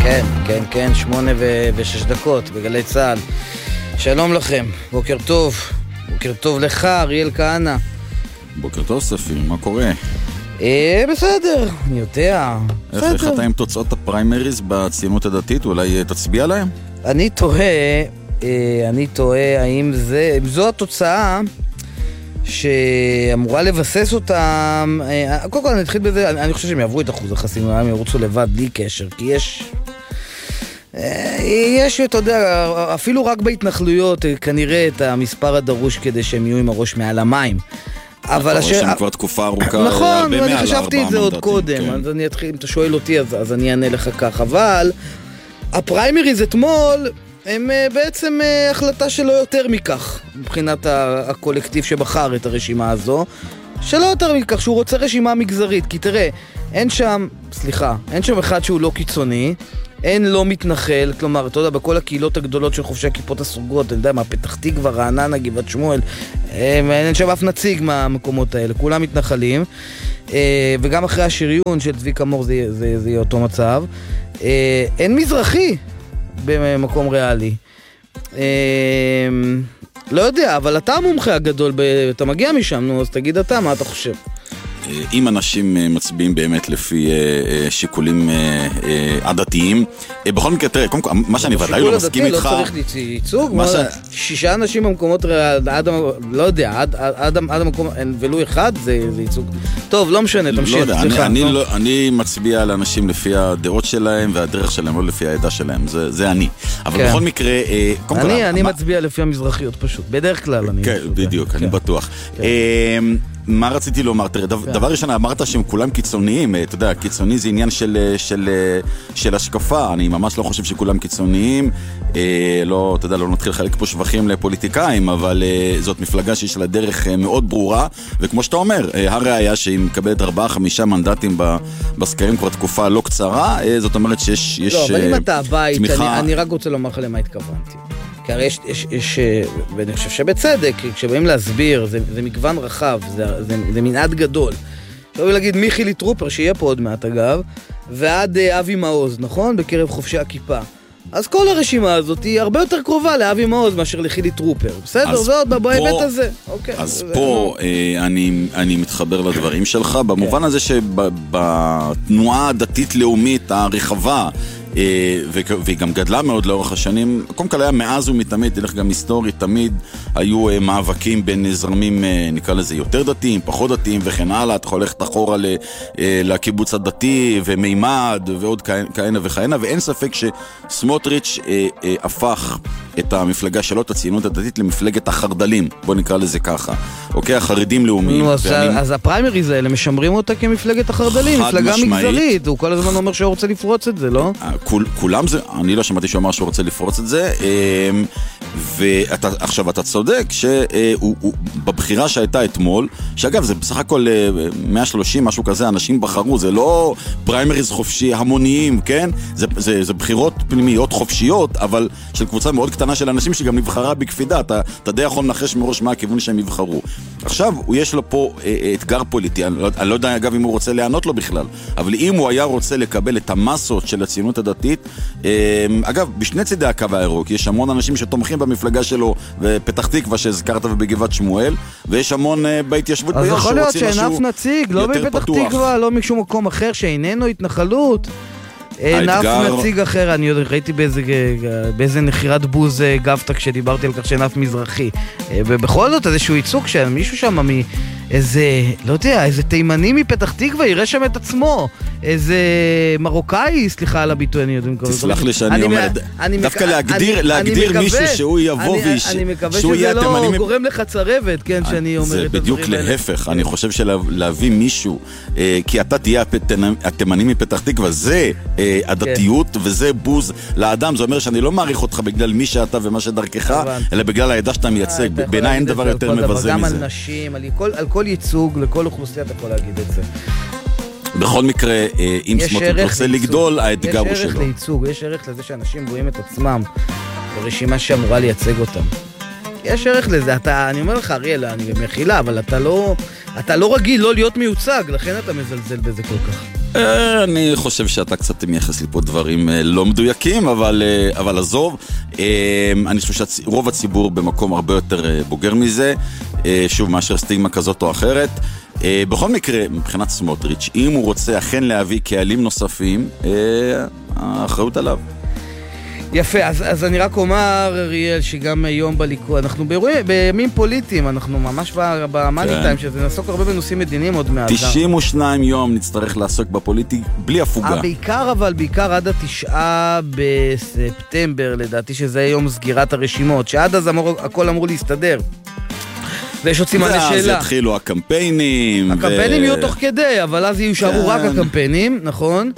כן, 8:06 בגלי צהל. שלום לכם, בוקר טוב. בוקר טוב לך, אריאל כהנא. בוקר טוב, ספי, מה קורה? בסדר, אני יודע. איך אתה עם תוצאות הפריימריז בציונות הדתית? אולי תצביע להם? אני תוהה האם זו התוצאה שאמורה לבסס אותם. קודם כל אני אתחיל בזה, אני חושב שהם יעברו את אחוז החסינות, הם ירוצו לבד בלי קשר, כי יש, אתה יודע, אפילו רק בהתנחלויות כנראה את המספר הדרוש כדי שהם יהיו עם הראש מעל המים. אבל השם כבר תקופה ארוכה. נכון, אני חשבתי את זה עוד קודם, אז אני אתחיל, אם אתה שואל אותי אז אני אענה לך כך, אבל הפריימריז אתמול הם בעצם החלטה שלא יותר מכך, מבחינת הקולקטיב שבחר את הרשימה הזו, שלא יותר מכך, שהוא רוצה רשימה מגזרית, כי תראה, אין שם אחד שהוא לא קיצוני, אין לא מתנחל, כלומר, אתה יודע, בכל הקהילות הגדולות של חובשי הכיפות הסרוגות, אתה יודע מה, פתח תקווה, רעננה, גבעת שמואל, אין שם אף נציג מהמקומות האלה, כולם מתנחלים, וגם אחרי השריון של צביקה מור זה יהיה אותו מצב. אין מזרחי במקום ריאלי. לא יודע, אבל אתה המומחה הגדול, אתה מגיע משם, נו, אז תגיד אתה, מה אתה חושב? אם אנשים מצביעים באמת לפי שיקולים עדתיים, בכל מקרה, תראה, קודם כל, מה שאני ודאי לא מסכים איתך... לא צריך ייצוג? 6 אנשים במקומות, לא יודע, עד המקום, ולו אחד, זה ייצוג. טוב, לא משנה, תמשיך. לא יודע, אני מצביע על אנשים לפי הדעות שלהם, והדרך שלהם, לא לפי העדה שלהם, זה אני. אבל בכל מקרה... אני מצביע לפי המזרחיות פשוט, בדרך כלל. כן, בדיוק, אני בטוח. מה רציתי לומר? תראה, דבר ראשון, אמרת שהם כולם קיצוניים, אתה יודע, קיצוני זה עניין של השקפה, אני ממש לא חושב שכולם קיצוניים, לא, אתה יודע, לא נתחיל לחלק פה שבחים לפוליטיקאים, אבל זאת מפלגה שיש לה דרך מאוד ברורה, וכמו שאתה אומר, הראיה שהיא מקבלת 4-5 מנדטים בסקרים כבר תקופה לא קצרה, זאת אומרת שיש תמיכה. לא, אבל אם אתה הבית, אני רק רוצה לומר לך למה התכוונתי. כי הרי יש, ואני חושב שבצדק, כשבאים להסביר, זה מגוון רחב, זה מנעד גדול. אפשר להגיד מיכילי טרופר, שיהיה פה עוד מעט אגב, ועד אבי מעוז, נכון? בקרב חובשי הכיפה. אז כל הרשימה הזאת היא הרבה יותר קרובה לאבי מעוז מאשר לחילי טרופר. בסדר, זה עוד בהיבט הזה. אז פה אני מתחבר לדברים שלך, במובן הזה שבתנועה הדתית-לאומית הרחבה, והיא גם גדלה מאוד לאורך השנים, קודם כל היה מאז ומתמיד, תלך גם היסטורית, תמיד היו מאבקים בין זרמים, נקרא לזה יותר דתיים, פחות דתיים וכן הלאה, אתה יכול ללכת אחורה לקיבוץ הדתי ומימד ועוד כהנה וכהנה, ואין ספק שסמוטריץ' הפך את המפלגה שלו, את הציונות הדתית, למפלגת החרדלים, בוא נקרא לזה ככה, אוקיי, החרדים לאומיים. אז הפריימריז האלה משמרים אותה כמפלגת החרדלים, מפלגה מגזרית, הוא כל הזמן אומר שהוא רוצה לפרוץ את זה, לא? כולם זה, אני לא שמעתי שהוא אמר שהוא רוצה לפרוץ את זה, ועכשיו אתה צודק שבבחירה שהייתה אתמול, שאגב זה בסך הכל 130 משהו כזה, אנשים בחרו, זה לא פריימריז חופשי המוניים, כן? זה בחירות פנימיות חופשיות, אבל של קבוצה מאוד קטנה של אנשים שגם נבחרה בקפידה, אתה די יכול לנחש מראש מה הכיוון שהם יבחרו. עכשיו, יש לו פה אתגר פוליטי, אני לא יודע אגב אם הוא רוצה לענות לו בכלל, אבל אם הוא היה רוצה לקבל את המסות של הציונות הדתית, אגב, בשני צידי הקו הירוק, יש המון אנשים שתומכים במפלגה שלו, בפתח תקווה שהזכרת ובגבעת שמואל, ויש המון בהתיישבות ביו"ש שרוצים משהו יותר פתוח. אז יכול להיות שאין אף נציג, לא בפתח תקווה, לא משום מקום אחר שאיננו התנחלות. אין אף נציג אחר, אני ראיתי באיזה נחירת בוז גבתה כשדיברתי על כך שאין אף מזרחי. ובכל זאת איזשהו ייצוג שמישהו שם איזה, לא יודע, איזה תימני מפתח תקווה יראה שם את עצמו, איזה מרוקאי, סליחה על הביטוי, אני יודע. תסלח לי שאני אומר, דווקא להגדיר מישהו שהוא יבוא אני מקווה שזה לא גורם לך צרבת, כן, שאני אומר את הדברים האלה. זה בדיוק להפך, אני חושב שלהביא מישהו, כי אתה תהיה התימני מפתח תקווה, זה הדתיות וזה בוז לאדם, זה אומר שאני לא מעריך אותך בגלל מי שאתה ומה שדרכך, אלא בגלל העדה שאתה מייצג. בעיניי אין דבר יותר מבזה מזה. גם על נשים, על כל ייצוג, לכל אוכלוסייה אתה יכול להגיד את זה. בכל מקרה, אם סמוטריץ' רוצה לגדול, האתגר הוא שלו. יש ערך לייצוג, יש ערך לזה שאנשים רואים את עצמם ברשימה שאמורה לייצג אותם. יש ערך לזה, אני אומר לך, אריאל, אני מחילה, אבל אתה לא רגיל לא להיות מיוצג, לכן אתה מזלזל בזה כל כך. אני חושב שאתה קצת מייחס לי פה דברים לא מדויקים, אבל עזוב. אני חושב שרוב הציבור במקום הרבה יותר בוגר מזה, שוב, מאשר סטיגמה כזאת או אחרת. בכל מקרה, מבחינת סמוטריץ', אם הוא רוצה אכן להביא קהלים נוספים, האחריות עליו. יפה, אז אני רק אומר, אריאל, שגם היום בליכוד, אנחנו בימים פוליטיים, אנחנו ממש במאני טיים, שזה נעסוק הרבה בנושאים מדיניים עוד מעט. 92 יום נצטרך לעסוק בפוליטיק בלי הפוגה. בעיקר עד 9 בספטמבר, לדעתי שזה יום סגירת הרשימות, שעד אז הכל אמרו להסתדר. ויש עוד סימני שאלה. אז יתחילו הקמפיינים. הקמפיינים יהיו תוך כדי, אבל אז יישארו רק הקמפיינים, נכון?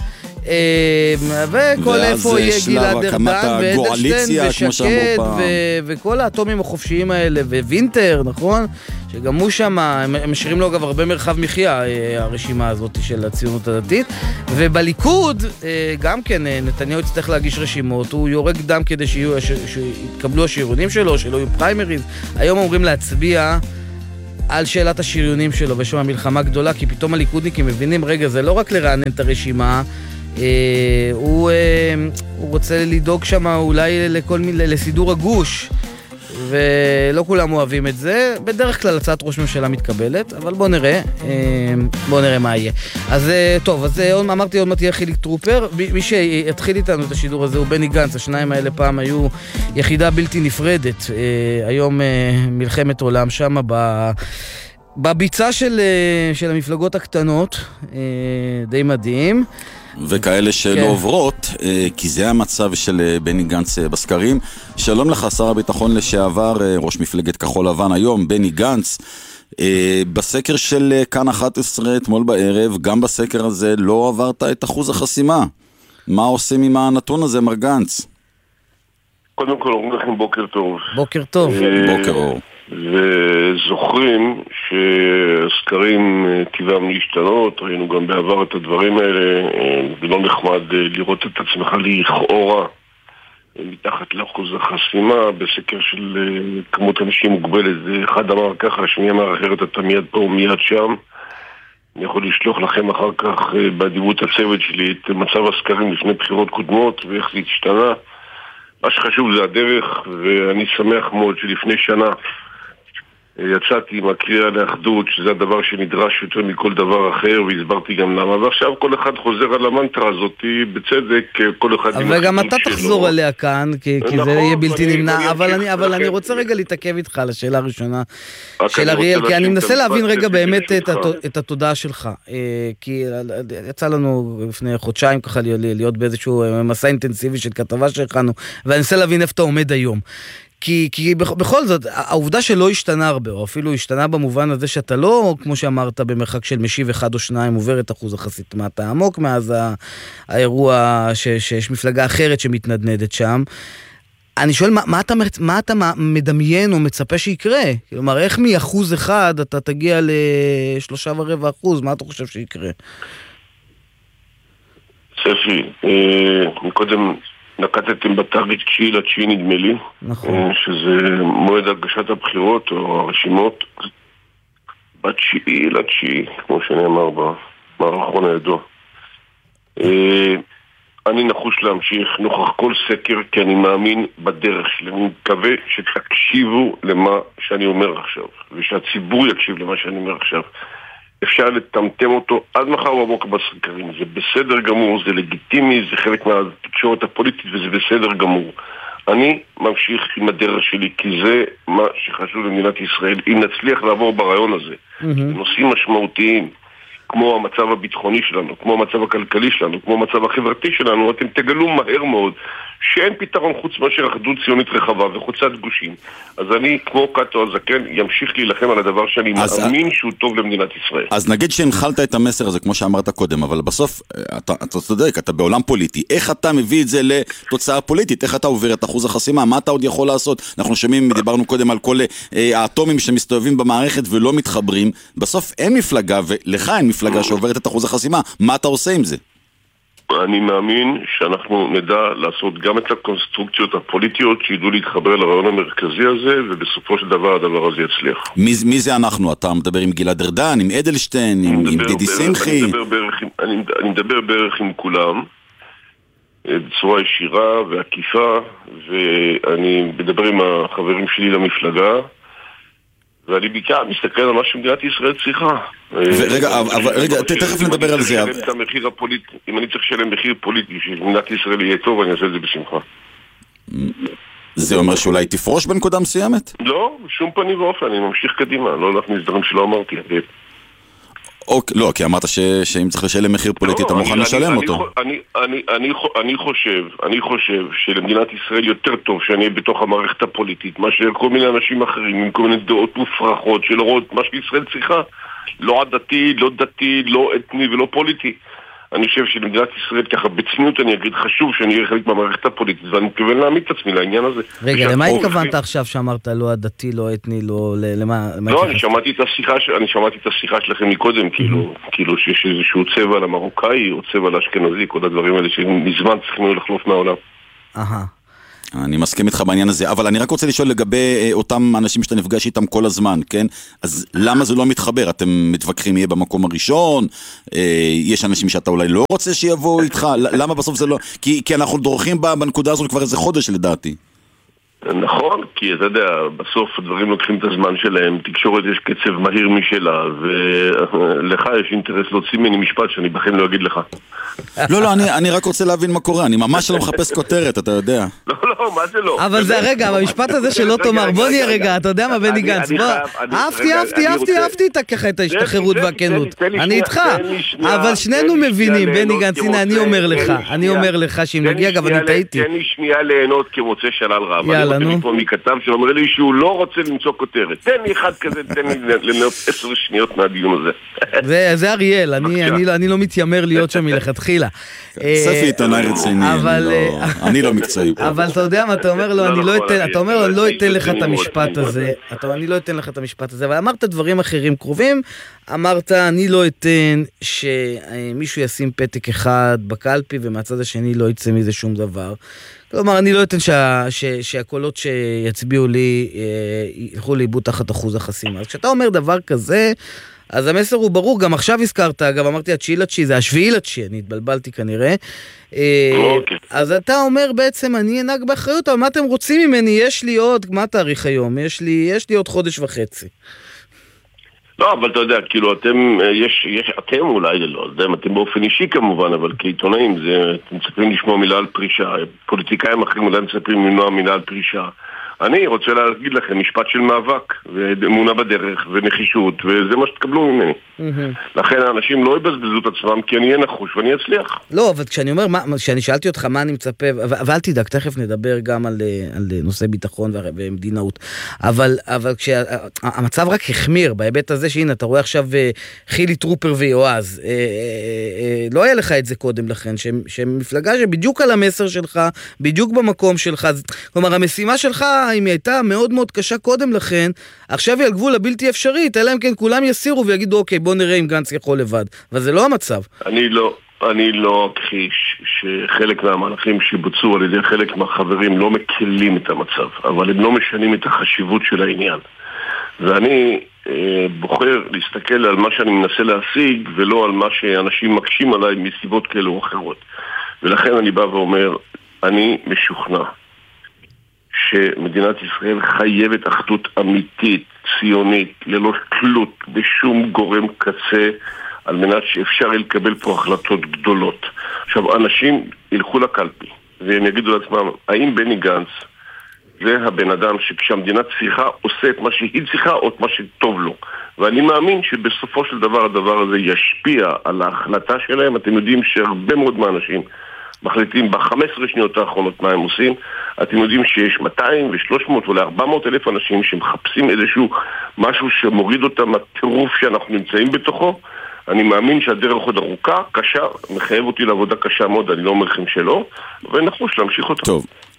וכל איפה יהיה גלעד ארדן ואדלשטיין ושקד וכל האטומים החופשיים האלה ווינטר, נכון? שגם הוא שם, הם משאירים לו אגב הרבה מרחב מחיה, הרשימה הזאת של הציונות הדתית. ובליכוד גם כן נתניהו יצטרך להגיש רשימות, הוא יורק דם כדי שיתקבלו השריונים שלו, שלא יהיו פריימריז. היום אומרים להצביע על שאלת השריונים שלו, ויש שם מלחמה גדולה, כי פתאום הליכודניקים מבינים, רגע, זה לא רק לרענן את הרשימה, הוא רוצה לדאוג שם אולי לסידור הגוש, ולא כולם אוהבים את זה. בדרך כלל הצעת ראש ממשלה מתקבלת, אבל בוא נראה מה יהיה. אז טוב, אז אמרתי עוד מעט יהיה חיליק טרופר. מי שיתחיל איתנו את השידור הזה הוא בני גנץ. השניים האלה פעם היו יחידה בלתי נפרדת, היום מלחמת עולם שם בביצה של המפלגות הקטנות, די מדהים. וכאלה שלא עוברות, כי זה המצב של בני גנץ בסקרים. שלום לך, שר הביטחון לשעבר, ראש מפלגת כחול לבן היום, בני גנץ. בסקר של כאן 11 אתמול בערב, גם בסקר הזה לא עברת את אחוז החסימה. מה עושים עם הנתון הזה, מר גנץ? קודם כל אומרים לכם בוקר טוב. בוקר טוב. בוקר אור. וזוכרים שהסקרים טבעם להשתנות, ראינו גם בעבר את הדברים האלה, זה לא נחמד לראות את עצמך לכאורה מתחת לאחוז החסימה בסקר של כמות אנשים מוגבלת. אחד אמר ככה, השני אמר אחרת, אתה מיד פה ומיד שם. אני יכול לשלוח לכם אחר כך באדיבות הצוות שלי את מצב הסקרים לפני בחירות קודמות ואיך זה השתנה. מה שחשוב זה הדרך, ואני שמח מאוד שלפני שנה יצאתי עם הקריאה לאחדות, שזה הדבר שנדרש יותר מכל דבר אחר, והסברתי גם למה. ועכשיו כל אחד חוזר על המנטרה הזאת, בצדק, כל אחד... וגם אתה תחזור עליה כאן, כי זה יהיה בלתי נמנע, אבל אני רוצה רגע להתעכב איתך על השאלה הראשונה של אריאל, כי אני מנסה להבין רגע באמת את התודעה שלך, כי יצא לנו לפני חודשיים ככה להיות באיזשהו מסע אינטנסיבי של כתבה שהכנו, ואני מנסה להבין איפה אתה עומד היום. כי בכל זאת, העובדה שלא השתנה הרבה, או אפילו השתנה במובן הזה שאתה לא, כמו שאמרת, במרחק של משיב 1 או 2, עובר את אחוז החסימה, אתה עמוק מאז האירוע שיש מפלגה אחרת שמתנדנדת שם. אני שואל, מה אתה מדמיין או מצפה שיקרה? כלומר, איך מ1% אתה תגיע ל3.25%? מה אתה חושב שיקרה? ספי, מקודם... נקטתם בתאריך 9 נדמה לי, נכון. שזה מועד הגשת הבחירות או הרשימות ב9, כמו שנאמר במערכון הידוע. אני נחוש להמשיך נוכח כל סקר, כי אני מאמין בדרך שלי. אני מקווה שתקשיבו למה שאני אומר עכשיו, ושהציבור יקשיב למה שאני אומר עכשיו. אפשר לטמטם אותו עד מחר בבוקר בסקרים. זה בסדר גמור, זה לגיטימי, זה חלק מהתקשורת הפוליטית וזה בסדר גמור. אני ממשיך עם הדרך שלי, כי זה מה שחשוב למדינת ישראל. אם נצליח לעבור ברעיון הזה, נושאים משמעותיים, כמו המצב הביטחוני שלנו, כמו המצב הכלכלי שלנו, כמו המצב החברתי שלנו, אתם תגלו מהר מאוד שאין פתרון חוץ מאשר אחדות ציונית רחבה וחוצת גושים. אז אני, כמו קאטו הזקן, ימשיך להילחם על הדבר שאני מאמין שהוא טוב למדינת ישראל. אז נגיד שהנחלת את המסר הזה, כמו שאמרת קודם, אבל בסוף, אתה צודק, אתה בעולם פוליטי. איך אתה מביא את זה לתוצאה פוליטית? איך אתה עובר את אחוז החסימה? מה אתה עוד יכול לעשות? אנחנו שומעים, דיברנו קודם על כל האטומים שמסתובבים במערכת ולא מתחברים. בסוף אין מפלגה, ולך אין מפלגה שעוברת את אחוז החסימה. מה אתה עושה עם זה? אני מאמין שאנחנו נדע לעשות גם את הקונסטרוקציות הפוליטיות שידעו להתחבר לרעיון המרכזי הזה, ובסופו של דבר הדבר הזה יצליח. מי זה אנחנו? אתה מדבר עם גלעד ארדן, עם אדלשטיין, עם דידי שמחי? אני מדבר בערך עם כולם, בצורה ישירה ועקיפה, ואני מדבר עם החברים שלי למפלגה, ואני בעיקר מסתכל על מה שמדינת ישראל צריכה. רגע, תכף נדבר על זה. אם אני צריך לשלם מחיר פוליטי שמדינת ישראל יהיה טוב, אני אעשה את זה בשמחה. זה אומר שאולי תפרוש בנקודה מסוימת? לא, בשום פנים ואופן, אני ממשיך קדימה, לא להכניס דברים שלא אמרתי. לא, כי אמרת שאם צריך לשלם מחיר פוליטי, אתה מוכן לשלם אותו. אני חושב שלמדינת ישראל יותר טוב שאני אהיה בתוך המערכת הפוליטית, מה שכל מיני אנשים אחרים, עם כל מיני דעות מופרכות, שלא רואות מה שישראל צריכה. לא עדתי, לא דתי, לא אתני ולא פוליטי. אני חושב שלמדינת ישראל, ככה בצניעות אני אגיד, חשוב שאני אהיה חלק מהמערכת הפוליטית, ואני מתכוון להעמיד את עצמי לעניין הזה. רגע, למה התכוונת עכשיו שאמרת לא עדתי, לא אתני, לא... לא, אני שמעתי את השיחה שלכם מקודם, כאילו שיש איזשהו צבע למרוקאי, או צבע לאשכנזי, כל הדברים האלה שמזמן צריכים לחלוף מהעולם. אני מסכים איתך בעניין הזה, אבל אני רק רוצה לשאול לגבי אותם אנשים שאתה נפגש איתם כל הזמן, כן? אז למה זה לא מתחבר? אתם מתווכחים יהיה במקום הראשון? יש אנשים שאתה אולי לא רוצה שיבואו איתך? למה בסוף זה לא? כי אנחנו דורכים בנקודה הזאת כבר איזה חודש לדעתי. נכון, כי אתה יודע, בסוף הדברים לוקחים את הזמן שלהם, תקשורת יש קצב מהיר משלה, ולך יש אינטרס להוציא ממני משפט שאני בכם לא אגיד לך. לא, אני רק רוצה להבין מה קורה, אני ממש לא מחפש כותרת, אתה יודע. לא, מה זה לא? אבל זה רגע, המשפט הזה שלא תאמר, בוא נהיה רגע, אתה יודע מה בני גנץ, בוא, אהבתי ככה את ההשתחררות והכנות, אני איתך, אבל שנינו מבינים, בני גנץ, הנה אני אומר לך שאם נגיע, גם אני טעיתי. תן לי שנייה ליהנות כמוצא שלל רב. אני רוצה לקרוא מכתב שאומר לי שהוא לא רוצה למצוא כותרת. תן לי אחד כזה, תן לי לנאות 10 שניות מהדיון הזה. זה אריאל, אני לא מתיימר להיות שם מלכתחילה. ספי עיתונאי רציני, אני לא מקצועי פה. אבל אתה יודע מה, אתה אומר לו, אני לא אתן לך את המשפט הזה, אני לא אתן לך את המשפט הזה, אבל אמרת דברים אחרים קרובים, אמרת, אני לא אתן שמישהו ישים פתק אחד בקלפי, ומהצד השני לא יצא מזה שום דבר. כלומר, אני לא אתן שהקולות שיצביעו לי ילכו לאיבוד תחת אחוז החסימה. אז כשאתה אומר דבר כזה, אז המסר הוא ברור, גם עכשיו הזכרת, אגב אמרתי ה9/9, זה ה7/9, אני התבלבלתי כנראה. אז אתה אומר בעצם, אני אנהג באחריות, אבל מה אתם רוצים ממני? יש לי עוד, מה התאריך היום? יש לי עוד חודש וחצי. לא, אבל אתה יודע, כאילו אתם אולי לא, אתם באופן אישי כמובן, אבל כעיתונאים, אתם מצפים לשמוע מילה על פרישה, פוליטיקאים אחרים אולי מצפים למנוע מילה על פרישה. אני רוצה להגיד לכם משפט של מאבק, ואמונה בדרך, ונחישות, וזה מה שתקבלו ממני. לכן האנשים לא יבזבזו את עצמם, כי אני אהיה נחוש ואני אצליח. לא, אבל כשאני שאלתי אותך מה אני מצפה, אבל תדאג, תכף נדבר גם על נושא ביטחון ומדינאות, אבל כשהמצב רק החמיר, בהיבט הזה שהנה, אתה רואה עכשיו חילי טרופר ויועז, לא היה לך את זה קודם לכן, שמפלגה שבדיוק על המסר שלך, בדיוק במקום שלך, כלומר, המשימה שלך, אם היא הייתה מאוד מאוד קשה קודם לכן, עכשיו היא על גבול הבלתי אפשרית, אלא אם כן כולם יסירו ויגידו, אוקיי, בוא נראה אם גנץ יכול לבד. אבל זה לא המצב. אני לא אכחיש שחלק מהמהלכים שבוצעו על ידי חלק מהחברים לא מקלים את המצב, אבל הם לא משנים את החשיבות של העניין. ואני בוחר להסתכל על מה שאני מנסה להשיג, ולא על מה שאנשים מקשים עליי מסיבות כאלה או אחרות. ולכן אני בא ואומר, אני משוכנע שמדינת ישראל חייבת אחדות אמיתית, ציונית, ללא תלות בשום גורם קצה, על מנת שאפשר לקבל פה החלטות גדולות. עכשיו, אנשים ילכו לקלפי, והם יגידו לעצמם, האם בני גנץ זה הבן אדם שכשהמדינה צריכה, עושה את מה שהיא צריכה, או את מה שטוב לו. ואני מאמין שבסופו של דבר, הדבר הזה ישפיע על ההחלטה שלהם. אתם יודעים שהרבה מאוד מהאנשים מחליטים ב-15 שניות האחרונות מה הם עושים. אתם יודעים שיש 200 ו-300 ואולי 400 אלף אנשים שמחפשים איזשהו משהו שמוריד אותם מהטירוף שאנחנו נמצאים בתוכו. אני מאמין שהדרך עוד ארוכה, קשה, מחייב אותי לעבודה קשה מאוד, אני לא אומר לכם שלא, ונחוש להמשיך אותה. טוב,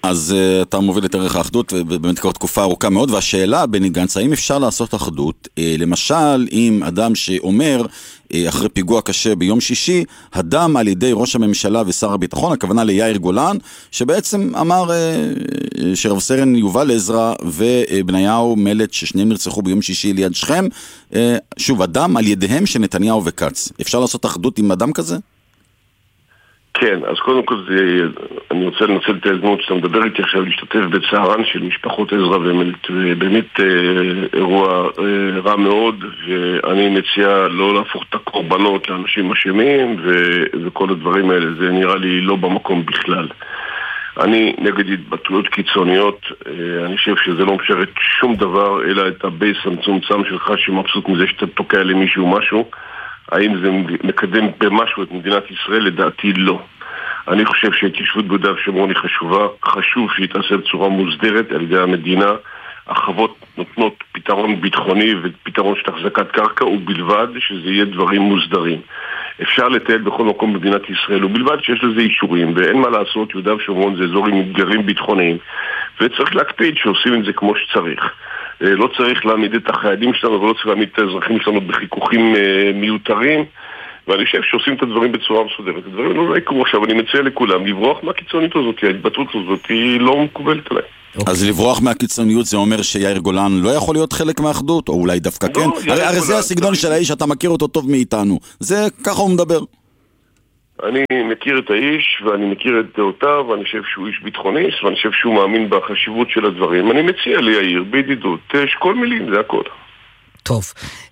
אז אתה מוביל את ערך האחדות, ובאמת כבר תקופה ארוכה מאוד, והשאלה, בני גנץ, האם אפשר לעשות אחדות? למשל, אם אדם שאומר, אחרי פיגוע קשה ביום שישי, הדם על ידי ראש הממשלה ושר הביטחון, הכוונה ליאיר גולן, שבעצם אמר שרב סרן יובל עזרא ובניהו מלט, ששניהם נרצחו ביום שישי ליד שכם, שוב, הדם על ידיהם של נתניהו וקץ. אפשר לעשות אחדות עם אדם כזה? כן, אז קודם כל אני רוצה לנצל את ההזדמנות שאתה מדבר איתי עכשיו להשתתף בצערן של משפחות עזרא ומלט, באמת אירוע רע מאוד, ואני מציע לא להפוך את הקורבנות לאנשים אשמים וכל הדברים האלה, זה נראה לי לא במקום בכלל. אני נגד התבטאויות קיצוניות, אני חושב שזה לא משרת שום דבר אלא את הבייס המצומצם שלך שמבסוט מזה שאתה תוקע למישהו משהו. האם זה מקדם במשהו את מדינת ישראל? לדעתי לא. אני חושב שההתיישבות ביהודה ושומרון היא חשובה, חשוב שהיא תעשה בצורה מוסדרת על ידי המדינה. החוות נותנות פתרון ביטחוני ופתרון של החזקת קרקע, ובלבד שזה יהיה דברים מוסדרים. אפשר לטייל בכל מקום במדינת ישראל, ובלבד שיש לזה אישורים, ואין מה לעשות, יהודה ושומרון זה אזור עם אתגרים ביטחוניים, וצריך להקפיד שעושים את זה כמו שצריך. לא צריך להעמיד את החיילים שלנו ולא צריך להעמיד את האזרחים שלנו בחיכוכים מיותרים, ואני חושב שעושים את הדברים בצורה מסודרת. הדברים לא יקרו עכשיו, אני מציע לכולם לברוח מהקיצונית הזאת, ההתבטאות הזאת היא לא מקובלת עליי. אז לברוח מהקיצוניות זה אומר שיאיר גולן לא יכול להיות חלק מהאחדות, או אולי דווקא כן? הרי זה הסגנון של האיש, אתה מכיר אותו טוב מאיתנו. זה ככה הוא מדבר. אני מכיר את האיש, ואני מכיר את דעותיו, ואני חושב שהוא איש ביטחוניסט, ואני חושב שהוא מאמין בחשיבות של הדברים. אני מציע ליאיר, בידידות, שכל מילים, זה הכל. טוב.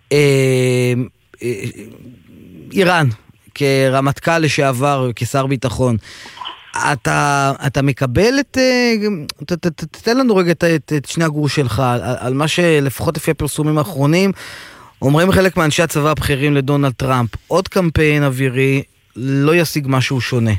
איראן, כרמטכ"ל לשעבר, כשר ביטחון, אתה מקבל תתן לנו רגע את שני הגרוש שלך, על מה שלפחות לפי הפרסומים האחרונים, אומרים חלק מאנשי הצבא הבכירים לדונלד טראמפ, עוד קמפיין אווירי לא ישיג משהו שונה.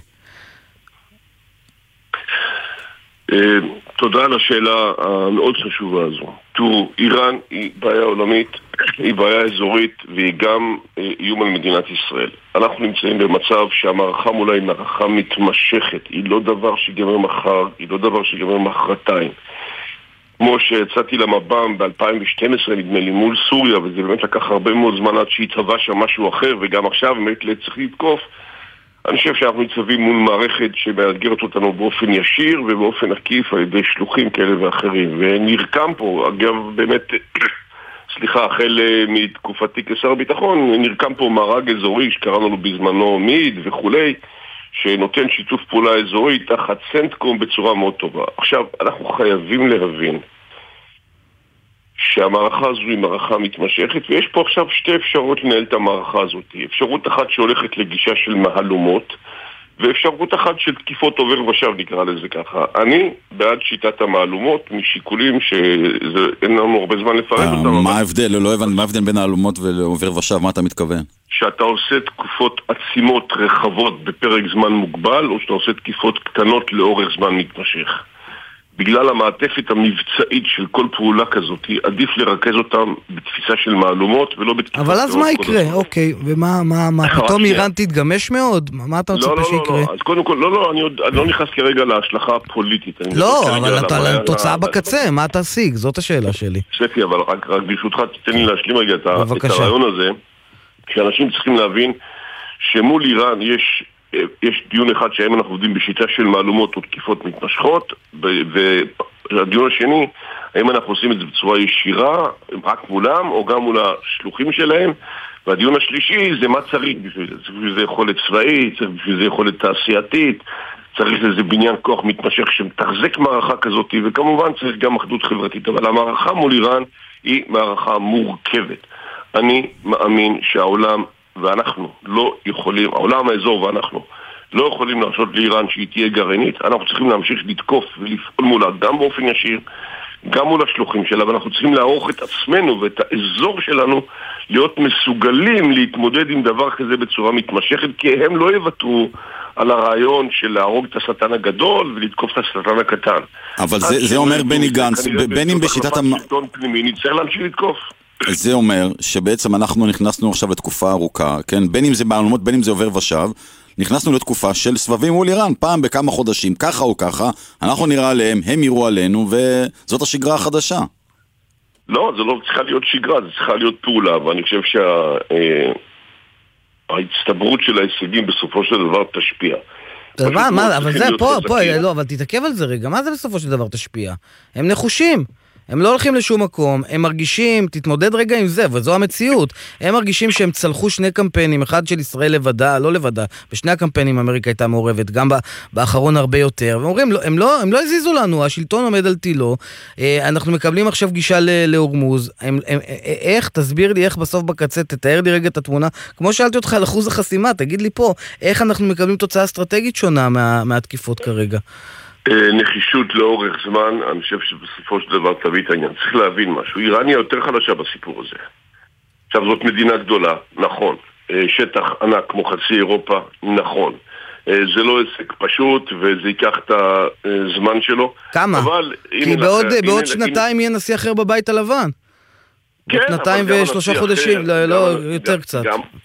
תודה על השאלה המאוד חשובה הזו. תראו, איראן היא בעיה עולמית, היא בעיה אזורית, והיא גם איום על מדינת ישראל. אנחנו נמצאים במצב שהמערכה מולה היא מערכה מתמשכת, היא לא דבר שיגמר מחר, היא לא דבר שיגמר מחרתיים. כמו שהצעתי למב"ם ב-2012 נדמה לי מול סוריה, וזה באמת לקח הרבה מאוד זמן עד שהתהווה שם משהו אחר, וגם עכשיו באמת צריך לתקוף. אני חושב שאנחנו ניצבים מול מערכת שמאתגרת אותנו באופן ישיר ובאופן עקיף על ידי שלוחים כאלה ואחרים. ונרקם פה, אגב באמת, החל מתקופתי כשר ביטחון, נרקם פה מארג אזורי שקראנו לו בזמנו מיד וכולי, שנותן שיתוף פעולה אזורי תחת סנטקום בצורה מאוד טובה. עכשיו, אנחנו חייבים להבין שהמערכה הזו היא מערכה מתמשכת, ויש פה עכשיו שתי אפשרות לנהל את המערכה הזאת. אפשרות אחת שהולכת לגישה של מהלומות, ואפשרות אחת של תקיפות עובר ושב, נקרא לזה ככה. אני בעד שיטת המהלומות, משיקולים שאין לנו הרבה זמן לפרט אותם. מה ההבדל? לא הבנתי, מה ההבדל בין מהלומות ועובר ושב? מה אתה מתכוון? שאתה עושה תקופות עצימות רחבות בפרק זמן מוגבל, או שאתה עושה תקיפות קטנות לאורך זמן מתמשך. בגלל המעטפת המבצעית של כל פעולה כזאת, עדיף לרכז אותם בתפיסה של מהלומות ולא בתקיפות. אבל אז מה יקרה? אוקיי, ומה, פתאום איראן תתגמש מאוד? מה אתה מצפה שיקרה? לא, אז קודם כל, אני לא נכנס כרגע להשלכה הפוליטית. לא, אבל אתה תוצאה בקצה, מה תשיג? זאת השאלה שלי. ספי, אבל רק ברשותך, תתן לי להשלים רגע את הרעיון הזה, כשאנשים צריכים להבין שמול איראן יש דיון אחד שהאם אנחנו עובדים בשיטה של מהלומות או תקיפות מתמשכות, והדיון השני, האם אנחנו עושים את זה בצורה ישירה, רק מולם או גם מול השלוחים שלהם, והדיון השלישי זה מה צריך בשביל זה. צריך בשביל זה יכולת צבאית, צריך בשביל זה יכולת תעשייתית, צריך איזה בניין כוח מתמשך שמתחזק מערכה כזאת, וכמובן צריך גם אחדות חברתית, אבל המערכה מול איראן היא מערכה מורכבת. אני מאמין שהעולם ואנחנו לא יכולים, העולם האזור ואנחנו לא יכולים להרשות לאיראן שהיא תהיה גרעינית. אנחנו צריכים להמשיך לתקוף ולפעול מולה גם באופן ישיר, גם מול השלוחים שלה, ואנחנו צריכים לערוך את עצמנו ואת האזור שלנו להיות מסוגלים להתמודד עם דבר כזה בצורה מתמשכת, כי הם לא יוותרו על הרעיון של להרוג את השטן הגדול ולתקוף את השטן הקטן. אבל זה אומר בני גנץ, בין אם בשיטת שלטון פנימי נצטרך להמשיך לתקוף. זה אומר שבעצם אנחנו נכנסנו עכשיו לתקופה ארוכה, כן? בין אם זה בעלומות, בין אם זה עובר ושב, נכנסנו לתקופה של סבבים מול איראן, פעם בכמה חודשים, ככה או ככה, אנחנו נראה עליהם, הם יראו עלינו, וזאת השגרה החדשה. לא, זה לא צריכה להיות שגרה, זה צריכה להיות פעולה, ואני חושב שההצטברות של ההישגים בסופו של דבר תשפיע. אבל זה פה, לא, אבל תתעכב על זה רגע, מה זה בסופו של דבר תשפיע? הם נחושים. הם לא הולכים לשום מקום, הם מרגישים, תתמודד רגע עם זה, וזו המציאות. הם מרגישים שהם צלחו שני קמפיינים, אחד של ישראל לבדה, לא לבדה, בשני הקמפיינים אמריקה הייתה מעורבת, גם באחרון הרבה יותר, ואומרים, הם לא הזיזו לנו, השלטון עומד על תילו, אנחנו מקבלים עכשיו גישה להורמוז, איך, תסביר לי איך בסוף בקצה, תתאר לי רגע את התמונה, כמו שאלתי אותך על אחוז החסימה, תגיד לי פה, איך אנחנו מקבלים תוצאה אסטרטגית שונה מהתקיפות כרגע? נחישות לאורך זמן, אני חושב שבסופו של דבר תביא את העניין. צריך להבין משהו, איראן היא יותר חלשה בסיפור הזה. עכשיו זאת מדינה גדולה, נכון. שטח ענק כמו חצי אירופה, נכון. זה לא עסק פשוט וזה ייקח את הזמן שלו. כמה? כי בעוד שנתיים יהיה נשיא אחר בבית הלבן. כן, שנתיים ושלושה חודשים, לא, יותר קצת.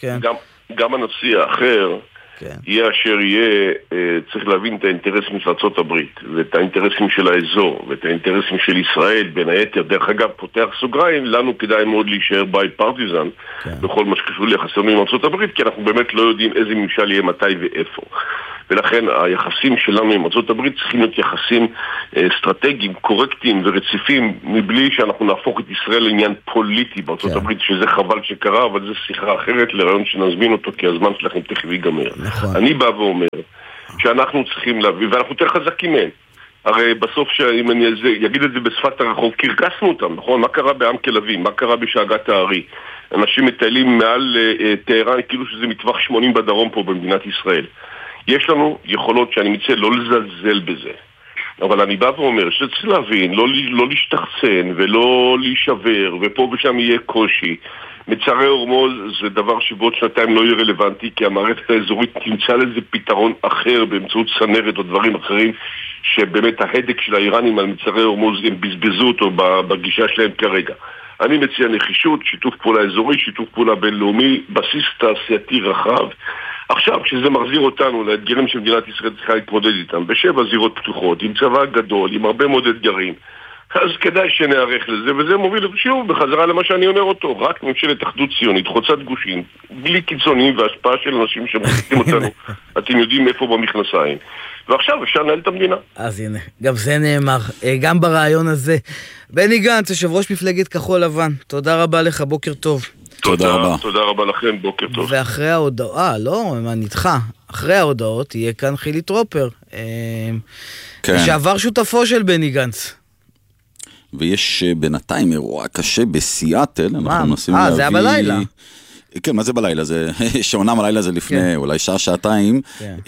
גם הנשיא האחר יהיה אשר יהיה, צריך להבין את האינטרסים של ארצות הברית ואת האינטרסים של האזור ואת האינטרסים של ישראל, בין היתר. דרך אגב, פותח סוגריים, לנו כדאי מאוד להישאר בית פרטיזן בכל מה שקשור ליחסים עם ארצות הברית, כי אנחנו באמת לא יודעים איזה ממשל יהיה מתי ואיפה, ולכן היחסים שלנו עם ארצות הברית צריכים להיות יחסים אסטרטגיים, קורקטיים ורציפים, מבלי שאנחנו נהפוך את ישראל לעניין פוליטי בארצות הברית, שזה חבל שקרה, אבל זה שיחה אחרת לרעיון שנזמין אותו, כי הזמן שלכם תכף ייגמר. אני בא ואומר שאנחנו צריכים להביא, ואנחנו יותר חזקים מהם. הרי בסוף שאם אני אגיד את זה בשפת הרחוב, קרקסנו אותם, נכון? מה קרה בעם כלבים? מה קרה בשאגת הארי? אנשים מטיילים מעל טהרן, כאילו שזה מטווח 80 בדרום פה במדינת ישראל. יש לנו יכולות שאני מציע לא לזלזל בזה, אבל אני בא ואומר שצריך להבין, לא להשתחצן ולא להישבר, ופה ושם יהיה קושי. מצרי הורמוז זה דבר שבעוד שנתיים לא יהיה רלוונטי, כי המערכת האזורית תמצא לזה פתרון אחר באמצעות צנרת או דברים אחרים, שבאמת ההדק של האיראנים על מצרי הורמוז הם בזבזו אותו בגישה שלהם כרגע. אני מציע נחישות, שיתוף פעולה אזורי, שיתוף פעולה בינלאומי, בסיס תעשייתי רחב. עכשיו, כשזה מחזיר אותנו לאתגרים שמדינת ישראל צריכה להתמודד איתם, ב7 זירות פתוחות, עם צבא גדול, עם הרבה מאוד אתגרים, אז כדאי שנערך לזה, וזה מוביל שוב בחזרה למה שאני אומר אותו, רק ממשלת אחדות ציונית, חוצת גושים, בלי קיצונים והשפעה של אנשים שמחזיקים אותנו, אתם יודעים איפה במכנסיים. ועכשיו אפשר לנהל את המדינה. אז הנה, גם זה נאמר, גם ברעיון הזה. בני גנץ, יושב ראש מפלגת כחול לבן, תודה רבה לך, בוקר טוב. תודה רבה. תודה רבה לכם, בוקר טוב. ואחרי ההודעה, לא, מה נדחה, אחרי ההודעות יהיה כאן חילי טרופר, שעבר שותפו של בני גנץ. ויש בינתיים אירוע קשה בסיאטל, אנחנו מנסים להביא... זה היה בלילה. כן, מה זה בלילה? שעונם הלילה זה לפני אולי שעה-שעתיים.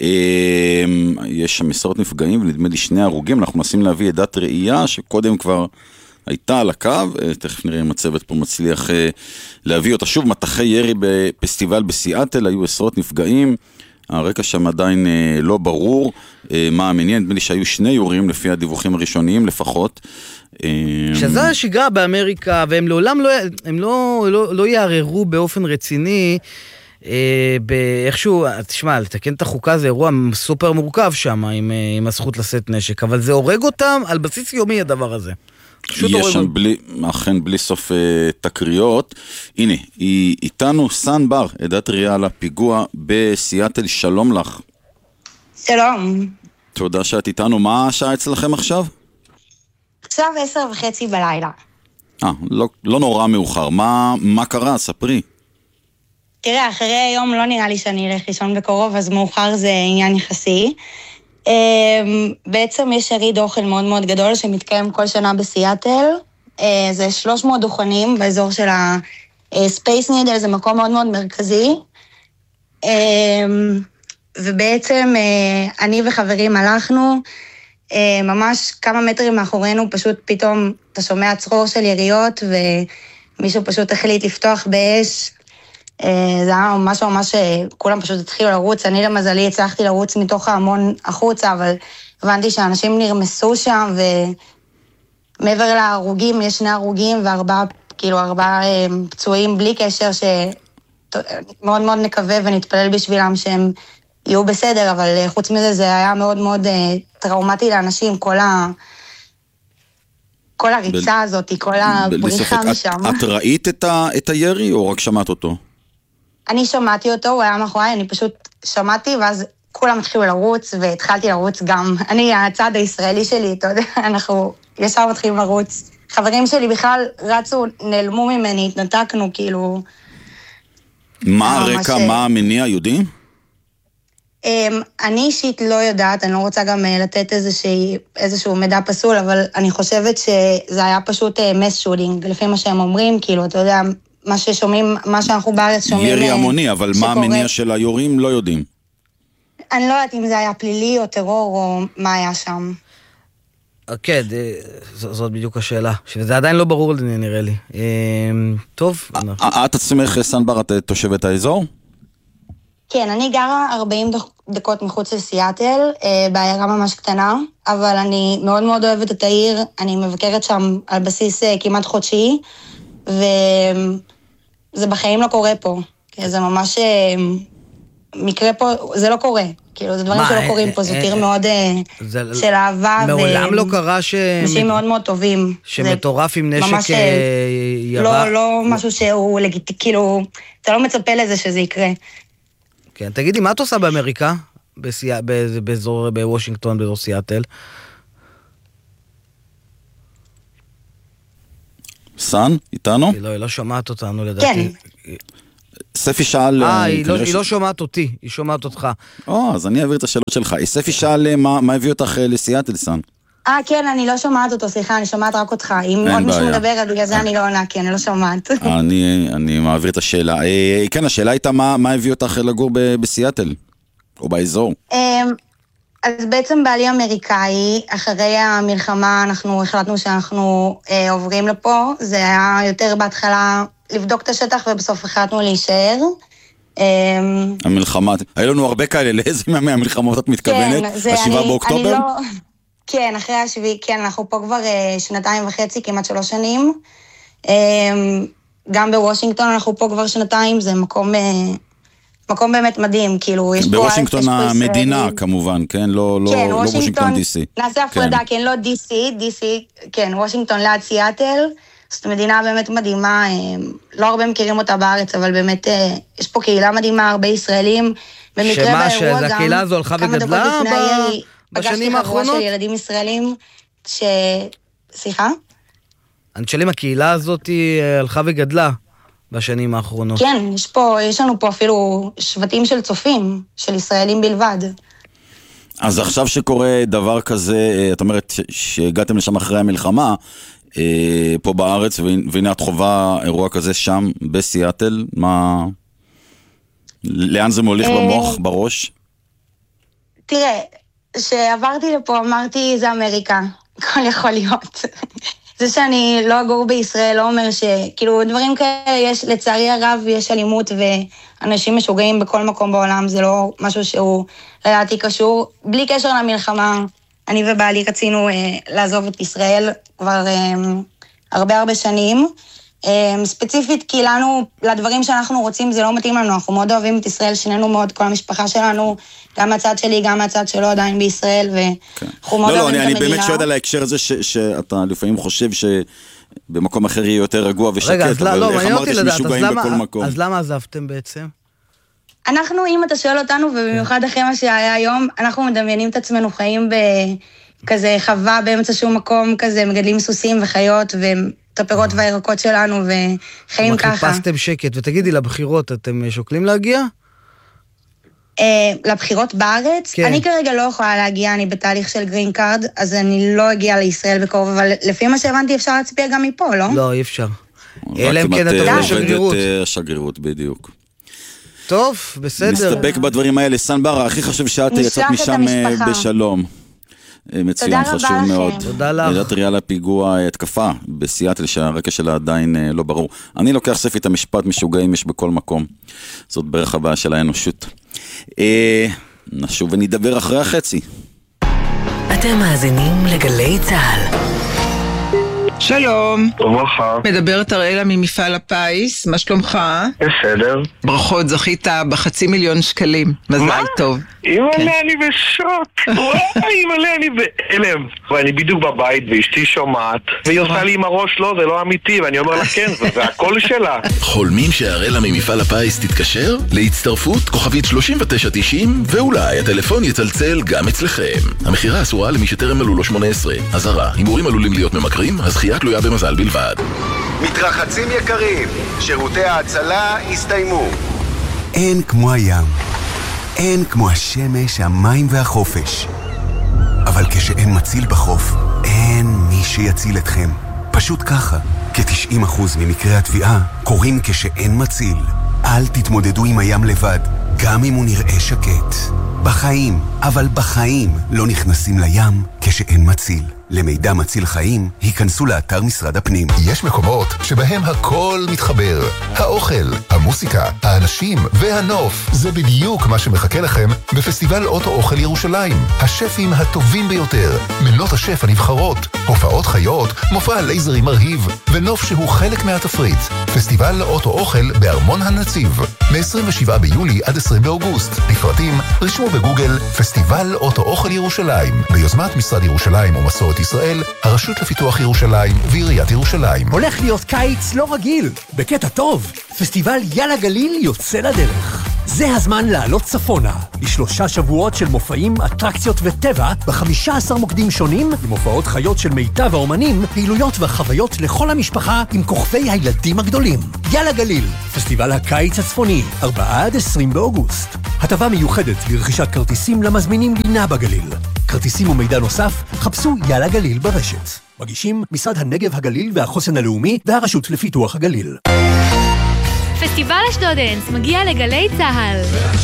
יש שם מסעות נפגעים, ונדמה לי 2 הרוגים, אנחנו מנסים להביא עדת ראייה, שקודם כבר הייתה על הקו, תכף נראה אם הצוות פה מצליח להביא אותה. שוב, מטחי ירי בפסטיבל בסיאטל, היו עשרות נפגעים, הרקע שם עדיין לא ברור מה המניע, נדמה לי שהיו 2 יורים לפי הדיווחים הראשוניים לפחות. שזה השגרה באמריקה, והם לעולם לא יערערו באופן רציני, באיכשהו, תשמע, לתקן את החוקה זה אירוע סופר מורכב שם עם הזכות לשאת נשק, אבל זה הורג אותם על בסיס יומי הדבר הזה. יש שם אכן בלי סוף תקריות. הנה, היא איתנו סן בר, עדת ראייה על הפיגוע בסיאטל, שלום לך. שלום. תודה שאת איתנו, מה השעה אצלכם עכשיו? עכשיו 10:30 בלילה. לא נורא מאוחר, מה קרה? ספרי. תראה, אחרי היום לא נראה לי שאני אלך לישון בקרוב, אז מאוחר זה עניין יחסי. בעצם יש יריד אוכל מאוד מאוד גדול שמתקיים כל שנה בסיאטל. זה 300 דוכנים באזור של הספייס נידל, זה מקום מאוד מאוד מרכזי. ובעצם אני וחברים הלכנו, ממש כמה מטרים מאחורינו, פשוט פתאום אתה שומע צרור של יריות, ומישהו פשוט החליט לפתוח באש. זה היה ממש כולם פשוט התחילו לרוץ, אני למזלי הצלחתי לרוץ מתוך ההמון החוצה, אבל הבנתי שאנשים נרמסו שם, ומעבר להרוגים יש 2 הרוגים ו4 פצועים בלי קשר, שמאוד מאוד נקווה ונתפלל בשבילם שהם יהיו בסדר, אבל חוץ מזה זה היה מאוד מאוד טראומטי לאנשים, כל הריצה הזאת, כל הבריחה משם. את ראית את הירי או רק שמעת אותו? אני שמעתי אותו, הוא היה מאחוריי, אני פשוט שמעתי, ואז כולם התחילו לרוץ, והתחלתי לרוץ גם. אני, הצד הישראלי שלי, אתה יודע, אנחנו ישר מתחילים לרוץ. חברים שלי בכלל רצו, נעלמו ממני, התנתקנו, כאילו... מה הרקע, מה המניע, יודעים? אני אישית לא יודעת, אני לא רוצה גם לתת איזשהו מידע פסול, אבל אני חושבת שזה היה פשוט מס שודינג, לפי מה שהם אומרים, כאילו, אתה יודע, מה ששומעים, מה שאנחנו בארץ שומעים... ירי המוני, אבל מה המניע של היורים לא יודעים. אני לא יודעת אם זה היה פלילי או טרור או מה היה שם. כן, זאת בדיוק השאלה, שזה עדיין לא ברור לי, נראה לי. טוב. את עצמך, סנבר, את תושבת האזור? כן, אני גרה 40 דקות מחוץ לסיאטל, בעיירה ממש קטנה, אבל אני מאוד מאוד אוהבת את העיר, אני מבקרת שם על בסיס כמעט חודשי, וזה בחיים לא קורה פה, זה ממש מקרה פה, זה לא קורה, כאילו זה דברים שלא קורים פה, זה עיר מאוד של אהבה, מעולם לא קרה אנשים מאוד מאוד טובים. שמטורף עם נשק ירה? לא משהו שהוא, כאילו, אתה לא מצפה לזה שזה יקרה. כן, תגידי, מה את עושה באמריקה? באזור, בוושינגטון, באזור סיאטל? סן, איתנו? היא לא שומעת אותנו, לדעתי. כן. ספי שאל... היא לא שומעת אותי, היא שומעת אותך. אז אני אעביר את השאלות שלך. ספי שאל מה הביא אותך לסיאטל, סן? כן, אני לא שומעת אותו, סליחה, אני שומעת רק אותך. אם עוד מישהו מדבר, בגלל זה אני לא עונה, כי אני לא שומעת. אני מעביר את השאלה. כן, השאלה הייתה מה הביא אותך לגור בסיאטל, או באזור? אז בעצם בעלי אמריקאי, אחרי המלחמה אנחנו החלטנו שאנחנו עוברים לפה, זה היה יותר בהתחלה לבדוק את השטח ובסוף החלטנו להישאר. המלחמה, היו לנו הרבה כאלה, לאיזה מהמלחמות את מתכוונת? השבעה באוקטובר? כן, אחרי השביעי, כן, אנחנו פה כבר 2.5, כמעט 3 שנים. גם בוושינגטון אנחנו פה כבר 2, זה מקום באמת מדהים, כאילו, יש פה... בוושינגטון המדינה, כמובן, כן? לא וושינגטון DC. נעשה הפרדה, כן, לא DC, כן, וושינגטון ליד סיאטל, זאת מדינה באמת מדהימה, לא הרבה מכירים אותה בארץ, אבל באמת, יש פה קהילה מדהימה, הרבה ישראלים, במקרה באירוע גם, הקהילה הזו הלכה וגדלה בשנים האחרונות? פגשתי חבורה של ילדים ישראלים, סליחה? אני שואלים, הקהילה הזאת הלכה וגדלה בשנים האחרונות. כן, יש לנו פה אפילו שבטים של צופים, של ישראלים בלבד. אז עכשיו שקורה דבר כזה, את אומרת שהגעתם לשם אחרי המלחמה, פה בארץ, והנה את חובה אירוע כזה שם בסיאטל, לאן זה מוליך במוח, בראש? תראה, שעברתי לפה, אמרתי, זה אמריקה, הכל יכול להיות. זה שאני לא אגור בישראל לא אומר שכאילו דברים כאלה יש, לצערי הרב יש אלימות ואנשים משוגעים בכל מקום בעולם, זה לא משהו שהוא לדעתי קשור. בלי קשר למלחמה, אני ובעלי רצינו לעזוב את ישראל כבר הרבה שנים. ספציפית כי לנו, לדברים שאנחנו רוצים זה לא מתאים לנו, אנחנו מאוד אוהבים את ישראל, שנינו מאוד, כל המשפחה שלנו, גם מהצד שלי, גם מהצד שלו עדיין בישראל, ואנחנו מאוד אוהבים את המדינה. אני באמת שואל על ההקשר הזה שאתה לפעמים חושב שבמקום אחר יהיה יותר רגוע ושקט, אבל איך אמרת שמשוגעים בכל מקום? אז למה עזבתם בעצם? אנחנו, אם אתה שואל אותנו, ובמיוחד אחרי מה שהיה היום, אנחנו מדמיינים את עצמנו חיים בכזה חווה באמצע שום מקום, כזה מגדלים סוסים וחיות את הפירות והירקות שלנו, וחיים ככה. חיפשתם שקט, ותגידי, לבחירות אתם שוקלים להגיע? לבחירות בארץ? כן. אני כרגע לא יכולה להגיע, אני בתהליך של גרין קארד, אז אני לא אגיע לישראל בקרוב, אבל לפי מה שהבנתי אפשר להצביע גם מפה, לא? לא, אי אפשר. אלא אם כן אתה עובד שגרירות. השגרירות, בדיוק. טוב, בסדר. נסתפק בדברים האלה. סנבר, הכי חשוב שאת יצאת משם בשלום. מצוין, חשוב מאוד. תודה לך. ידעת ריאל הפיגוע התקפה בסיאטל שהרקע שלה עדיין לא ברור. אני לוקח ספי את המשפט, משוגעים יש בכל מקום. זאת בערך הבעיה של האנושות. נשוב ונדבר אחרי החצי. אתם מאזינים לגלי צהל. שלום. וברכה. מדברת אראלה ממפעל הפיס, מה שלומך? בסדר. ברכות, זכית ב500,000 שקלים. מזל טוב. אימא'לה, אני בשוק. וואי, אימא'לה, אני בהלם. ואני בדיוק בבית ואשתי שומעת, והיא עושה לי עם הראש, לא, זה לא אמיתי, ואני אומר לה כן, זה הכל שלה. חולמים שאראלה ממפעל הפיס תתקשר? להצטרפות כוכבית 3990, ואולי הטלפון יצלצל גם אצלכם. המחירה אסורה למי שטרם מלאו לו 18. אזהרה, הימורים עלולים להיות ממכרים, הזכייה תלויה במזל בלבד. מתרחצים יקרים, שירותי ההצלה הסתיימו. אין כמו הים, אין כמו השמש, המים והחופש. אבל כשאין מציל בחוף, אין מי שיציל אתכם. פשוט ככה, כ-90% ממקרי התביעה קורים כשאין מציל. אל תתמודדו עם הים לבד, גם אם הוא נראה שקט. בחיים, אבל בחיים לא נכנסים לים כשאין מציל. למידע מציל חיים, היכנסו לאתר משרד הפנים. יש מקומות שבהם הכל מתחבר. האוכל, המוסיקה, האנשים והנוף. זה בדיוק מה שמחכה לכם בפסטיבל אוטו אוכל ירושלים. השפים הטובים ביותר, מנות השף הנבחרות, הופעות חיות, מופע לייזרי מרהיב, ונוף שהוא חלק מהתפריט. פסטיבל אוטו אוכל בארמון הנציב. מ-27 ביולי עד 20 באוגוסט. לפרטים, רשמו בגוגל פסטיבל אוטו אוכל ירושלים, ביוזמת משרד ירושלים ומסורת ישראל, הרשות לפיתוח ירושלים ועיריית ירושלים. הולך להיות קיץ לא רגיל, בקטע טוב. פסטיבל יאללה גליל יוצא לדרך. זה הזמן לעלות צפונה, ל3 שבועות של מופעים, אטרקציות וטבע, ב15 מוקדים שונים, למופעות חיות של מיטב האומנים, פעילויות וחוויות לכל המשפחה עם כוכבי הילדים הגדולים. יאללה גליל, פסטיבל הקיץ הצפוני, 4 עד 20 באוגוסט. הטבה מיוחדת לרכישת כרטיסים למזמינים לינה בגליל. כרטיסים ומידע נוסף, חפשו יאללה גליל ברשת. מגישים משרד הנגב הגליל והחוסן הלאומי והרשות לפיתוח הגליל. פסטיבל אשדודנס מגיע לגלי צהל.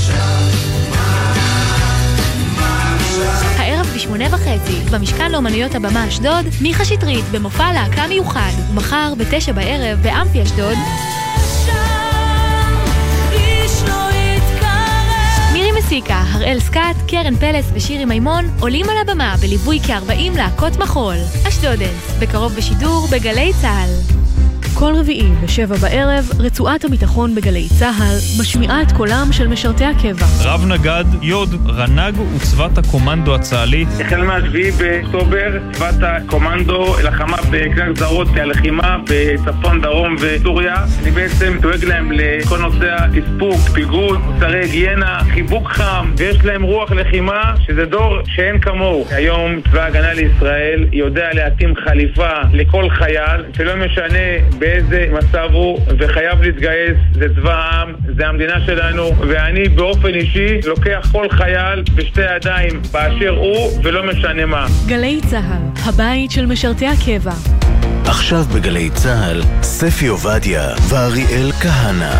הערב ב8:30 במשכן לאומנויות הבמה אשדוד, מיכה שטרית במופע להקה מיוחד. ומחר ב9 בערב באמפי אשדוד, מירי מסיקה, הראל סקאט, קרן פלס ושירי מימון עולים על הבמה בליווי כ40 להקות מחול. אשדודנס, בקרוב בשידור בגלי צהל. כל רביעי ב7 בערב, רצועת הביטחון בגלי צהל משמיעה את קולם של משרתי הקבע. רב נגד יוד רנג וצוות הקומנדו הצה"לי. החל מה-7 באוקטובר, צוות הקומנדו לחמה בכלל זרות הלחימה בצפון, דרום וסוריה. אני בעצם דואג להם לכל נושא הספוק, פיגוד, מוצרי היגיינה, חיבוק חם, ויש להם רוח לחימה שזה דור שאין כמוהו. היום צבא ההגנה לישראל יודע להתאים חליפה לכל חייל, שלא משנה באיזה מצב הוא, וחייב להתגייס. זה צבא העם, זה המדינה שלנו, ואני באופן אישי לוקח כל חייל בשתי ידיים באשר הוא ולא משנה מה. גלי צהל, הבית של משרתי הקבע. עכשיו בגלי צהל, ספי עובדיה ואריאל כהנה.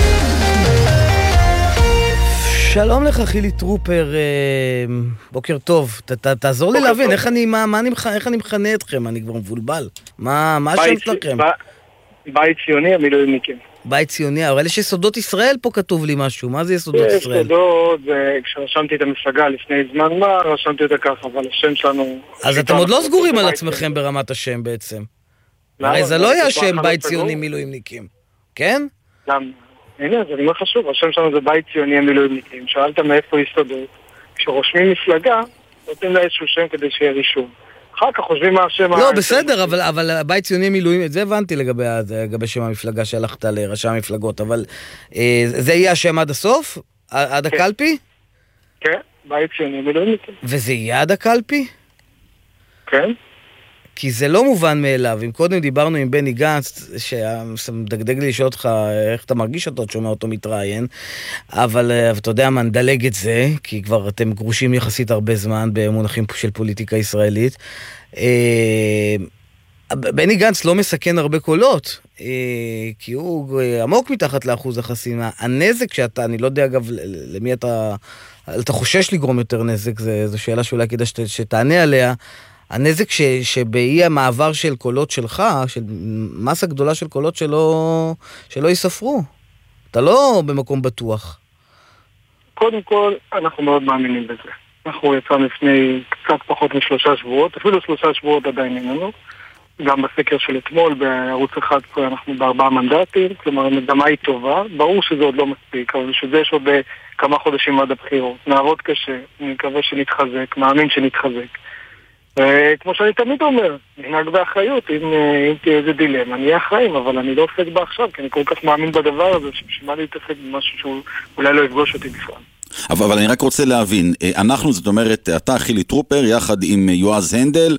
שלום לך חילי טרופר, בוקר טוב, תעזור לי להבין איך אני מכנה אתכם, אני כבר מבולבל. מה השם שלכם? בית ציוני, המילואימניקים. בית ציוני, אבל יש יסודות ישראל פה כתוב לי משהו, מה זה יסודות ישראל? יסודות, כשרשמתי את המפלגה לפני זמן מה, רשמתי אותה ככה, אבל השם שלנו... אז אתם עוד לא סגורים על עצמכם ברמת השם בעצם. הרי זה לא היה שם בית ציוני מילואימניקים, כן? למה? הנה, זה לא חשוב, השם שלנו זה בית ציוני המילואימניקים. שאלת מאיפה יסודות. כשרושמים מפלגה, נותנים לה איזשהו שם כדי שיהיה רישום. אחר כך חושבים מה השם... לא, בסדר, אבל בית ציוני מילואים, את זה הבנתי לגבי שם המפלגה שהלכת לראשי המפלגות, אבל זה יהיה השם עד הסוף? עד הקלפי? כן, בית ציוני מילואים. וזה יהיה עד הקלפי? כן. כי זה לא מובן מאליו. אם קודם דיברנו עם בני גנץ, שמדגדג לי לשאול אותך איך אתה מרגיש אותו, שומע אותו מתראיין, אבל אתה יודע מה, נדלג את זה, כי כבר אתם גרושים יחסית הרבה זמן במונחים של פוליטיקה ישראלית. בני גנץ לא מסכן הרבה קולות, כי הוא עמוק מתחת לאחוז החסימה. הנזק שאתה, אני לא יודע אגב למי אתה חושש לגרום יותר נזק, זו שאלה שאולי כדאי שתענה עליה, הנזק שבאי המעבר של קולות שלך, של מסה גדולה של קולות שלא יספרו. אתה לא במקום בטוח. קודם כל, אנחנו מאוד מאמינים בזה. אנחנו יצאנו לפני קצת פחות מ3 שבועות, אפילו 3 שבועות עדיין אין לנו. גם בסקר של אתמול, בערוץ 11 אנחנו ב4 מנדטים, כלומר המגמה היא טובה, ברור שזה עוד לא מספיק, אבל שזה יש עוד כמה חודשים עד הבחירות. נעבוד קשה, אני מקווה שנתחזק, מאמין שנתחזק. וכמו שאני תמיד אומר, ננהג באחריות, אם תהיה איזה דילמה, אני אהיה אחראים, אבל אני לא עוסק בה עכשיו, כי אני כל כך מאמין בדבר הזה, שבשביל להתעסק במשהו שהוא אולי לא יפגוש אותי בכלל. אבל אני רק רוצה להבין, אנחנו, זאת אומרת, אתה חילי טרופר, יחד עם יועז הנדל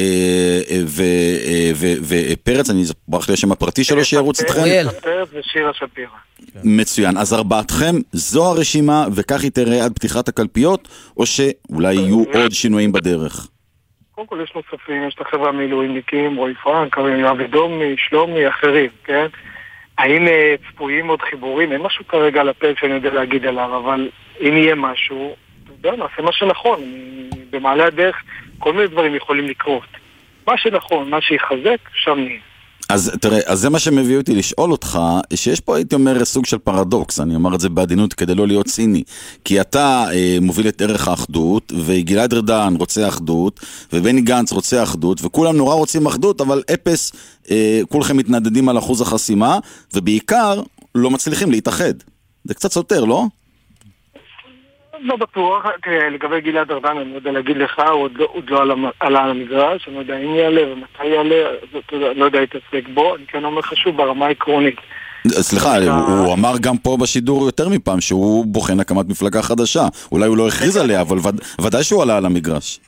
ופרץ, אני ברח לי השם הפרטי שלו שירוץ אתכם. פרץ ושירה שפירא. מצוין, אז ארבעתכם, זו הרשימה, וכך היא תראה עד פתיחת הקלפיות, או שאולי יהיו עוד שינויים בדרך? קודם כל יש נוספים, יש את החבר'ה המילואימניקים, רועי פרנק, יואב אדומי, שלומי, אחרים, כן? האם צפויים עוד חיבורים? אין משהו כרגע על הפרק שאני יודע להגיד עליו, אבל אם יהיה משהו, אתה יודע, נעשה מה שנכון. במעלה הדרך כל מיני דברים יכולים לקרות. מה שנכון, מה שיחזק, שם נהיה. אז תראה, אז זה מה שמביא אותי לשאול אותך, שיש פה, הייתי אומר, סוג של פרדוקס, אני אומר את זה בעדינות כדי לא להיות ציני, כי אתה מוביל את ערך האחדות, וגלעד ארדן רוצה אחדות, ובני גנץ רוצה אחדות, וכולם נורא רוצים אחדות, אבל אפס, כולכם מתנדדים על אחוז החסימה, ובעיקר לא מצליחים להתאחד. זה קצת סותר, לא? לא בטוח, לגבי גלעד ארדן אני לא יודע להגיד לך, הוא עוד לא עלה על המגרש, אני לא יודע אם יעלה ומתי יעלה, לא יודע להתעסק בו, אני כן אומר חשוב ברמה העקרונית. סליחה, הוא אמר גם פה בשידור יותר מפעם שהוא בוחן הקמת מפלגה חדשה, אולי הוא לא הכריז עליה, אבל ודאי שהוא עלה על המגרש.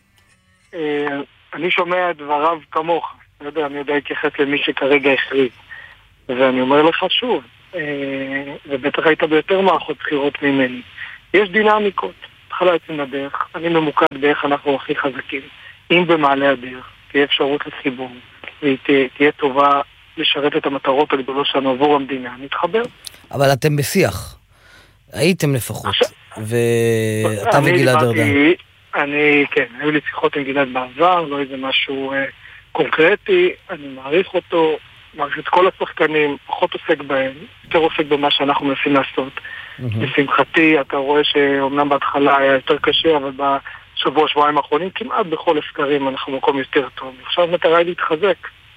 אני שומע דבריו כמוך, אני יודע להתייחס למי שכרגע הכריז, ואני אומר לך שוב, ובטח היית ביותר מערכות בחירות ממני, יש דינמיקות, התחלה יוצאים לדרך, אני ממוקד באיך אנחנו הכי חזקים. אם במעלה הדרך תהיה אפשרות לחיבור, והיא תהיה טובה לשרת את המטרות הגדולות שלנו עבור המדינה, נתחבר. אבל אתם בשיח, הייתם לפחות, ואתה וגלעד ארדן. כן, היו לי שיחות עם גלעד בעבר, לא איזה משהו קונקרטי, אני מעריך אותו, מעריך את כל השחקנים, פחות עוסק בהם, יותר עוסק במה שאנחנו מנסים לעשות. לשמחתי, אתה רואה שאומנם בהתחלה היה יותר קשה, אבל בשבוע, שבועיים האחרונים, כמעט בכל הסקרים אנחנו מקום יותר טוב. עכשיו מטרה היא להתחזק.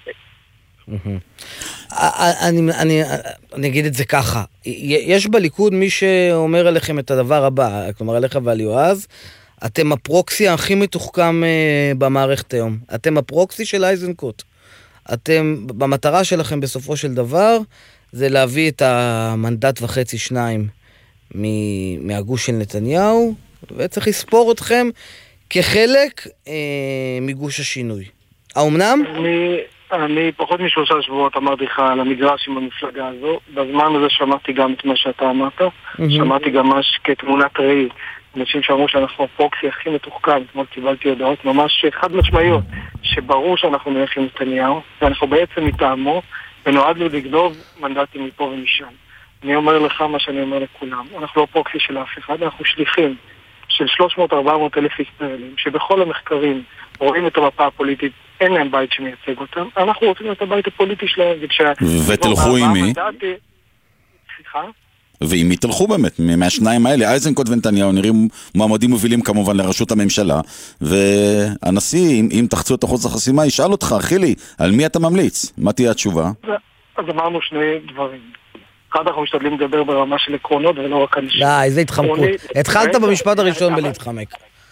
אני אגיד את זה ככה. יש בליכוד מי שאומר עליכם את הדבר הבא, כלומר עליך ועל יועז, אתם הפרוקסי הכי מתוחכם במערכת היום. אתם הפרוקסי של אייזנקוט. אתם, במטרה שלכם בסופו של דבר, זה להביא את המנדט וחצי שניים מהגוש של נתניהו, וצריך לספור אתכם כחלק מגוש השינוי. האומנם? אני פחות מ3 שבועות אמרתי לך על המגרש עם המפלגה הזו. בזמן הזה שמעתי גם את מה שאתה אמרת, שמעתי גם מה כתמונת ראי. אנשים שאמרו שאנחנו הפרוקסי הכי מתוחכם, אתמול קיבלתי הודעות ממש חד משמעיות, שברור שאנחנו נלך עם נתניהו, ואנחנו בעצם מטעמו, ונועדנו לגנוב מנדטים מפה ומשם. אני אומר לך מה שאני אומר לכולם, אנחנו לא פרוקסי של אף אחד, אנחנו שליחים של 300-400 אלף ישראלים, שבכל המחקרים רואים את המפה הפוליטית, אין להם בית שמייצג אותם, אנחנו רוצים את הבית הפוליטי שלהם, ותלכו עם מי? סליחה? ועם מי תלכו באמת, מהשניים האלה, אייזנקוט ונתניהו נראים מועמדים מובילים כמובן לראשות הממשלה, והנשיא, אם תחצו את אחוז החסימה, ישאל אותך, חילי, על מי אתה ממליץ? מה תהיה התשובה? אז אמרנו שני דברים. אחד, אנחנו משתדלים לדבר ברמה של עקרונות ולא רק אנשים. לא, איזה התחמקות. התחלת במשפט הראשון בלהתחמק.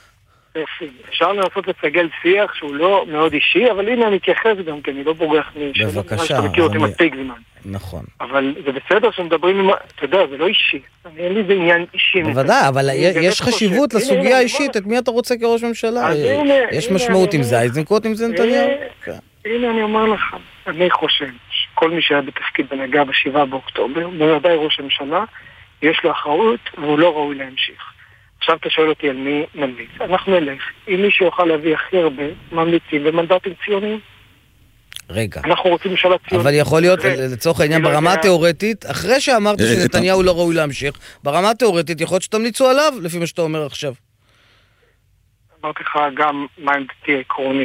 אפשר לנסות לסגל שיח שהוא לא מאוד אישי, אבל הנה אני מתייחס גם כי אני לא בורח משם. בבקשה. שאתה מכיר אותי מספיק זמן. נכון. אבל זה בסדר שמדברים עם... אתה יודע, זה לא אישי. אין לי זה עניין אישי. בוודאי, אבל יש חשיבות לסוגיה האישית, את מי אתה רוצה כראש ממשלה? יש משמעות עם זה, אייזנקוט עם זה נתניהו? הנה אני אומר לך, אני חושב שכל מי שהיה בתפקיד בנהגה ב7 באוקטובר, בוודאי ראש הממשלה, יש לו אחריות והוא לא ראוי להמשיך. עכשיו אתה שואל אותי על מי ממליץ. אנחנו נלך, אם מי שיוכל להביא הכי הרבה ממליצים ומנדטים ציוניים. רגע. אנחנו רוצים ממשלה ציונית. אבל יכול להיות, לצורך העניין, ברמה התיאורטית, אחרי שאמרת שנתניהו לא ראוי להמשיך, ברמה התיאורטית יכול להיות שתמליצו עליו, לפי מה שאתה אומר עכשיו. אמרתי לך גם מה עמדתי העקרונית.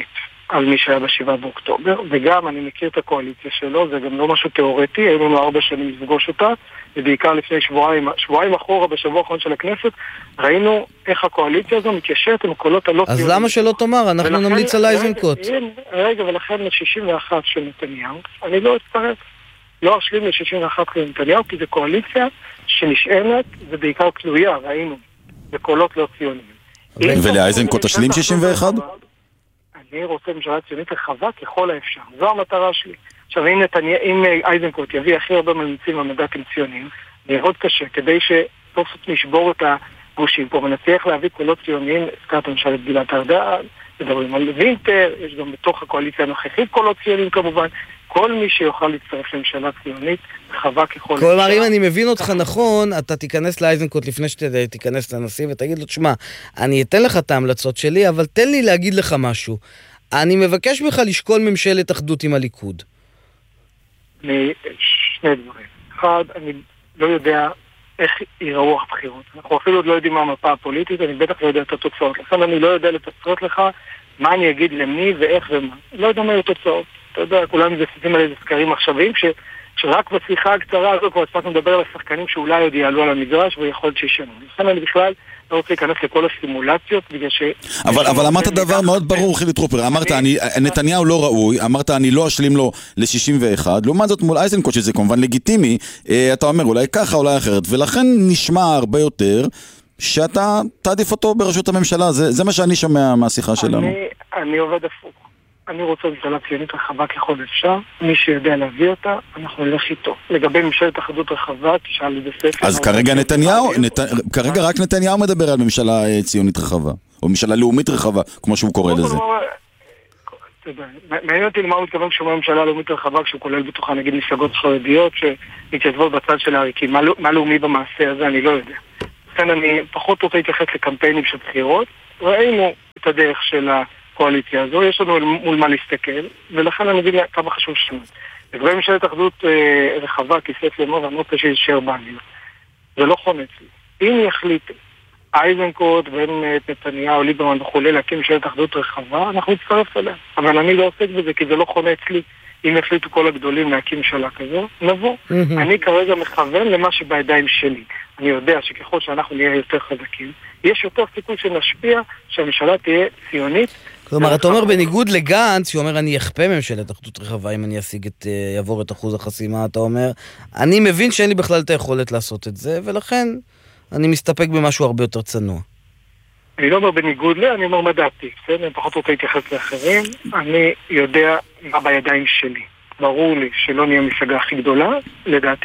על מי שהיה ב7 באוקטובר, וגם אני מכיר את הקואליציה שלו, זה גם לא משהו תיאורטי, היו לנו 4 שנים לפגוש אותה, ובעיקר לפני שבועיים אחורה בשבוע האחרון של הכנסת, ראינו איך הקואליציה הזו מתיישרת עם הקולות הלא ציוניים. אז למה שלא תאמר? אנחנו נמליץ על איזנקוט. רגע, ולכן ל-61 של נתניהו, אני לא אצטרף. לא אשלים ל-61 של נתניהו, כי זו קואליציה שנשענת, ובעיקר תלויה, ראינו, בקולות לא ציוניים. ולאיזנקוט תשלים 61? אני רוצה ממשלה ציונית רחבה ככל האפשר. זו המטרה שלי. עכשיו, אם איזנקוט יביא הכי הרבה מנצים במנדטים ציוניים, זה יעבוד קשה, כדי שסוף סוף נשבור את הגושים פה, ונצליח להביא קולות ציוניים, הזכרת ממשלת גלעד ארדן, מדברים על וינטר, יש גם בתוך הקואליציה הנוכחית קולות ציוניים כמובן, כל מי שיוכל להצטרף לממשלה ציונית, רחבה ככל האפשר. כלומר, אם אני מבין אותך נכון, אתה תיכנס לאיזנקוט לפני שתיכנס לנשיא, ותגיד לו, תשמע, אני אתן לך את ההמלצות שלי, אבל תן לי להגיד לך משהו. אני מבקש ממך לשקול ממשלת אחדות עם הליכוד. שני דברים. אחד, אני לא יודע איך ייראו הבחירות. אנחנו אפילו עוד לא יודעים מה המפה הפוליטית, אני בטח לא יודע את התוצאות. לכן אני לא יודע לתצרות לך מה אני אגיד למי ואיך ומה. לא יודע מה יהיו תוצאות. אתה יודע, כולם מתבססים על איזה סקרים עכשוויים, שרק בשיחה הקצרה הזו כבר הספקנו לדבר על השחקנים שאולי עוד יעלו על המגרש ויכול להיות שישנו. לכן אני בכלל לא רוצה להיכנס לכל הסימולציות, בגלל ש... אבל אמרת דבר מאוד ברור, חילי טרופר, אמרת, נתניהו לא ראוי, אמרת, אני לא אשלים לו ל-61, לעומת זאת מול איזנקוט, שזה כמובן לגיטימי, אתה אומר, אולי ככה, אולי אחרת, ולכן נשמע הרבה יותר שאתה תעדיף אותו בראשות הממשלה, זה מה שאני שומע מהשיחה שלנו. אני עובד הפוך. אני רוצה ממשלה ציונית רחבה ככל אפשר, מי שיודע להביא אותה, אנחנו נלך איתו. לגבי ממשלת אחדות רחבה, תשאל לי בספר. אז כרגע נתניהו, כרגע רק נתניהו מדבר על ממשלה ציונית רחבה, או ממשלה לאומית רחבה, כמו שהוא קורא לזה. מעניין אותי למה הוא מתכוון כשהוא אומר ממשלה לאומית רחבה, כשהוא כולל בתוכה נגיד מפלגות חרדיות שמתייצבות בצד של העריקים. מה לאומי במעשה הזה, אני לא יודע. לכן אני פחות רוצה להתייחס לקמפיינים של בחירות. ראינו את הדרך של הקואליציה הזו, יש לנו מול מה להסתכל, ולכן אני מבין כמה חשוב שונה. לגבי ממשלת אחדות רחבה, כיסף למור, אני רוצה שישאר באוויר. זה לא חונץ לי. אם יחליט איזנקוט ואין נתניהו, ליברמן וכו' להקים ממשלת אחדות רחבה, אנחנו נצטרף אליה. אבל אני לא עוסק בזה, כי זה לא חונץ לי. אם יחליטו כל הגדולים להקים ממשלה כזו, נבוא. אני כרגע מכוון למה שבידיים שלי. אני יודע שככל שאנחנו נהיה יותר חזקים, יש יותר סיכוי שנשפיע שהממשלה תהיה ציונית. כלומר, אתה אומר בניגוד לגנץ, שהוא אומר אני אכפה ממשלת אחדות רחבה אם אני יעבור את אחוז החסימה, אתה אומר, אני מבין שאין לי בכלל את היכולת לעשות את זה, ולכן אני מסתפק במשהו הרבה יותר צנוע. אני לא אומר בניגוד אני אומר מה דעתי, בסדר? אני פחות רוצה להתייחס לאחרים, אני יודע מה בידיים שלי. ברור לי שלא נהיה מפלגה הכי גדולה, לדעתי